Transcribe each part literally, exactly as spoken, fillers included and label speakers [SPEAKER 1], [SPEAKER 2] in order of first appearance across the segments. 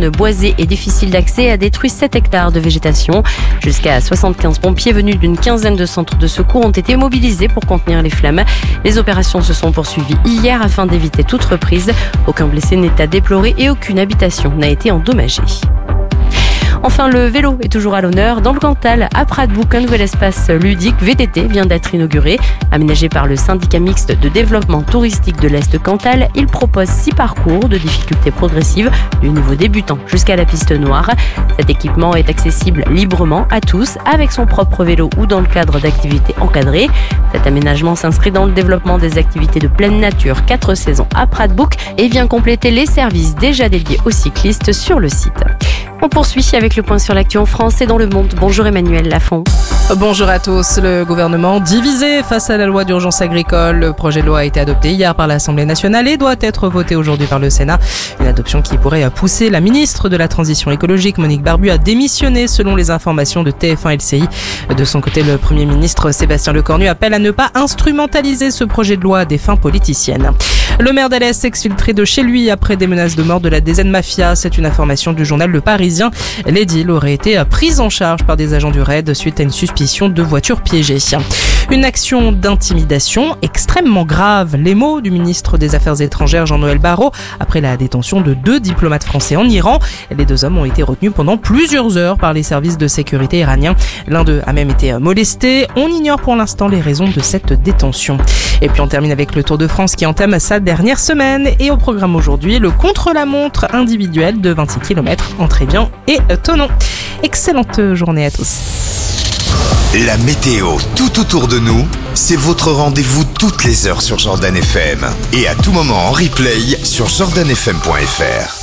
[SPEAKER 1] zone boisée et difficile d'accès a détruit sept hectares de végétation. Jusqu'à soixante-quinze pompiers venus d'une quinzaine de centres de secours ont été mobilisés pour contenir les flammes. Les opérations se sont poursuivies hier afin d'éviter toute reprise. Aucun blessé n'est à déplorer et aucune habitation n'a été endommagée. Enfin, le vélo est toujours à l'honneur. Dans le Cantal, à Pradebouk, un nouvel espace ludique V T T vient d'être inauguré. Aménagé par le syndicat mixte de développement touristique de l'Est Cantal, il propose six parcours de difficulté progressive, du niveau débutant jusqu'à la piste noire. Cet équipement est accessible librement à tous, avec son propre vélo ou dans le cadre d'activités encadrées. Cet aménagement s'inscrit dans le développement des activités de pleine nature quatre saisons à Pradebouk et vient compléter les services déjà dédiés aux cyclistes sur le site. On poursuit avec le point sur l'actu en France et dans le monde. Bonjour Emmanuel Lafont.
[SPEAKER 2] Bonjour à tous. Le gouvernement divisé face à la loi d'urgence agricole. Le projet de loi a été adopté hier par l'Assemblée nationale et doit être voté aujourd'hui par le Sénat. Une adoption qui pourrait pousser la ministre de la Transition écologique, Monique Barbu, à démissionner selon les informations de T F un L C I. De son côté, le Premier ministre Sébastien Lecornu appelle à ne pas instrumentaliser ce projet de loi à des fins politiciennes. Le maire d'Alès s'exfiltrait de chez lui après des menaces de mort de la D Z Mafia. C'est une information du journal Le Parisien. L'édile aurait été prise en charge par des agents du raid suite à une suspicion de voiture piégée. Une action d'intimidation extrêmement grave. Les mots du ministre des Affaires étrangères Jean-Noël Barrot après la détention de deux diplomates français en Iran. Les deux hommes ont été retenus pendant plusieurs heures par les services de sécurité iraniens. L'un d'eux a même été molesté. On ignore pour l'instant les raisons de cette détention. Et puis on termine avec le Tour de France qui entame sa dernière semaine. Et au programme aujourd'hui, le contre-la-montre individuel de vingt-six kilomètres entre Évian et Thonon. Excellente journée à tous.
[SPEAKER 3] La météo tout autour de nous, c'est votre rendez-vous toutes les heures sur Jordan F M. Et à tout moment en replay sur jordan f m point f r.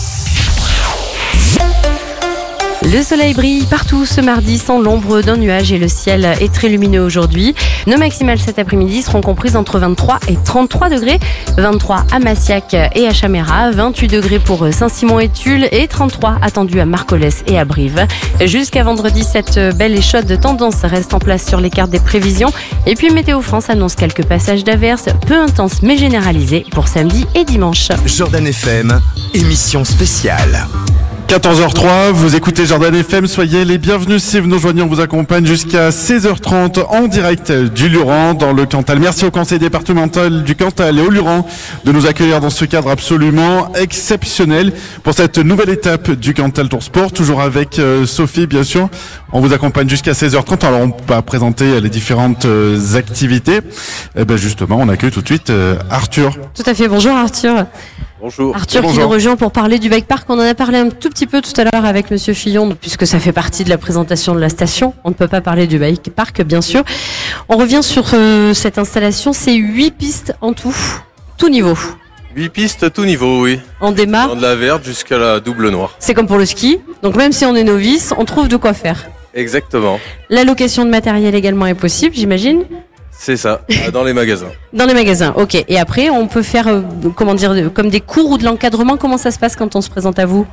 [SPEAKER 1] Le soleil brille partout ce mardi sans l'ombre d'un nuage et le ciel est très lumineux aujourd'hui. Nos maximales cet après-midi seront comprises entre vingt-trois et trente-trois degrés. vingt-trois à Massiac et à Chaméra, vingt-huit degrés pour Saint-Simon et Tulle et trente-trois attendus à Marcollès et à Brive. Jusqu'à vendredi, cette belle et chaude tendance reste en place sur les cartes des prévisions. Et puis Météo France annonce quelques passages d'averses, peu intenses mais généralisés pour samedi et dimanche.
[SPEAKER 3] Jordan F M, émission spéciale.
[SPEAKER 4] quatorze heures trois, vous écoutez Jordan F M, soyez les bienvenus si vous nous rejoignez, on vous accompagne jusqu'à seize heures trente en direct du Luran dans le Cantal. Merci au conseil départemental du Cantal et au Luran de nous accueillir dans ce cadre absolument exceptionnel pour cette nouvelle étape du Cantal Tour Sport, toujours avec euh, Sophie bien sûr. On vous accompagne jusqu'à seize heures trente, alors on va présenter les différentes euh, activités. Et ben justement, on accueille tout de suite euh, Arthur.
[SPEAKER 1] Tout à fait, bonjour Arthur.
[SPEAKER 5] Bonjour.
[SPEAKER 1] Arthur
[SPEAKER 4] Bonjour.
[SPEAKER 1] qui nous rejoint pour parler du bike park. On en a parlé un tout petit peu tout à l'heure avec Monsieur Fillon, puisque ça fait partie de la présentation de la station. On ne peut pas parler du bike park, bien sûr. On revient sur euh, cette installation. C'est huit pistes en tout, tout niveau.
[SPEAKER 5] huit pistes, tout niveau, oui.
[SPEAKER 1] On démarre.
[SPEAKER 5] De la verte jusqu'à la double noire.
[SPEAKER 1] C'est comme pour le ski. Donc même si on est novice, on trouve de quoi faire.
[SPEAKER 5] Exactement.
[SPEAKER 1] La location de matériel également est possible, j'imagine.
[SPEAKER 5] C'est ça, dans les magasins.
[SPEAKER 1] Dans les magasins, ok. Et après, on peut faire, euh, comment dire, euh, comme des cours ou de l'encadrement. Comment ça se passe quand on se présente à vous ?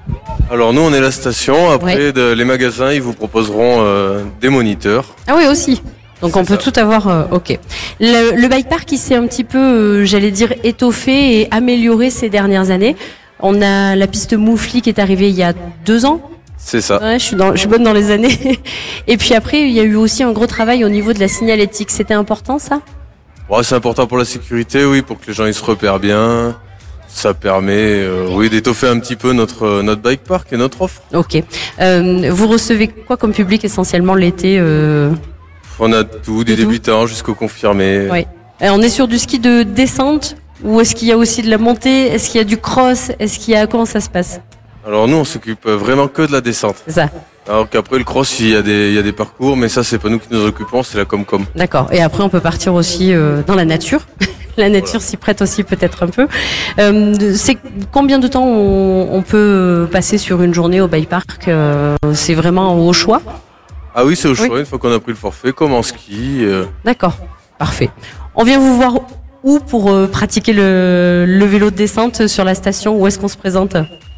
[SPEAKER 5] Alors nous, on est la station. Après,
[SPEAKER 1] Ouais.
[SPEAKER 5] de- les magasins, ils vous proposeront euh, des moniteurs.
[SPEAKER 1] Ah oui, aussi. Donc on peut tout avoir, euh, ok. Le, le bike park, il s'est un petit peu, euh, j'allais dire, étoffé et amélioré ces dernières années. On a la piste Moufli qui est arrivée il y a deux ans.
[SPEAKER 5] C'est ça.
[SPEAKER 1] Ouais, je suis, dans, je suis bonne dans les années. Et puis après, il y a eu aussi un gros travail au niveau de la signalétique. C'était important, ça ?
[SPEAKER 5] Ouais, c'est important pour la sécurité, oui, pour que les gens ils se repèrent bien. Ça permet, euh, oui, d'étoffer un petit peu notre euh, notre bike park et notre offre.
[SPEAKER 1] Ok. Euh, vous recevez quoi comme public essentiellement l'été euh...
[SPEAKER 5] On a tout, des
[SPEAKER 1] De tout.
[SPEAKER 5] débutants jusqu'aux confirmés.
[SPEAKER 1] Ouais. Euh, On est sur du ski de descente ou est-ce qu'il y a aussi de la montée ? Est-ce qu'il y a du cross ? Est-ce qu'il y a comment ça se passe ?
[SPEAKER 5] Alors nous, on s'occupe vraiment que de la descente.
[SPEAKER 1] C'est ça.
[SPEAKER 5] Alors qu'après le cross, il y a des il y a des parcours, mais ça c'est pas nous qui nous occupons, c'est la Comcom.
[SPEAKER 1] D'accord. Et après, on peut partir aussi euh, dans la nature. La nature
[SPEAKER 5] Voilà.
[SPEAKER 1] s'y prête aussi peut-être un peu. Euh, c'est combien de temps on, on peut passer sur une journée au bike park euh, C'est vraiment au choix.
[SPEAKER 5] Ah oui, c'est au choix,
[SPEAKER 1] Oui.
[SPEAKER 5] une fois qu'on a pris le forfait, comme en ski. euh,
[SPEAKER 1] D'accord. Parfait. On vient vous voir où pour euh, pratiquer le, le vélo de descente sur la station ? Où est-ce qu'on se présente ?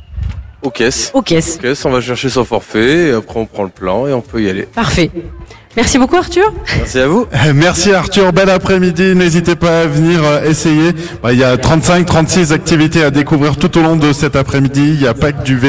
[SPEAKER 5] aux caisses.
[SPEAKER 1] Aux caisses.
[SPEAKER 5] Aux caisses, on va chercher son forfait, et après on prend le plan et on peut y aller.
[SPEAKER 1] Parfait. Merci beaucoup Arthur.
[SPEAKER 5] Merci à vous.
[SPEAKER 4] Merci Arthur, bel après-midi, n'hésitez pas à venir euh, essayer. Bah, il y a trente-cinq trente-six activités à découvrir tout au long de cet après-midi, il n'y a pas que du vélo.